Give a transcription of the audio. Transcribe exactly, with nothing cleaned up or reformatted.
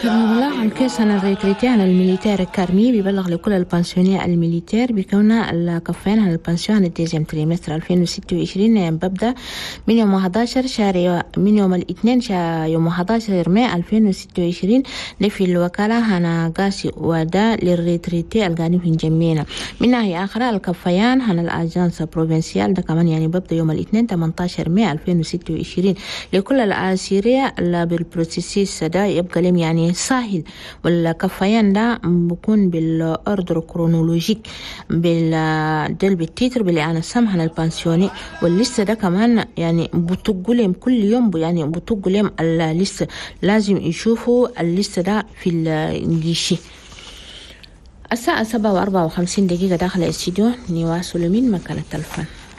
كرنوبلاغ عن كيسان الريتريتي عن الميليتير الكارمي بيبلغ لكل البنسيونية الميليتير بكونها الكفين عن البنسيون الديزيم تريمستر ألفين وستة وعشرين ببدأ من يوم واحد عشر شهر من يوم الاثنين يوم واحد عشر ماي ألفين وستة وعشرين لفي الوكالة هنا قاسي ودا للريتريتي القاعدين في جمينا. من ناحية أخرى الكفيان هنا الأجانس بروفنسيال ده كمان يعني ببدأ يوم الاثنين ثمانية عشر ماي ألفين وستة وعشرين لكل الأسيرية اللي بالبروسيسيس ده يبقى لهم يعني سهل. والكفيان ده بكون بالأردر كرونولوجيك بالدل بالتيتر بالإعانة السمحة البانسيوني. واللسة ده كمان يعني بتقولهم كل يوم يعني بتقولهم اللسة لازم يشوفوا اللسة ده في الإنجليشي. الساعة سبعة وأربعة وخمسين دقيقة داخل الاستديو نواصل من مكان التلفون.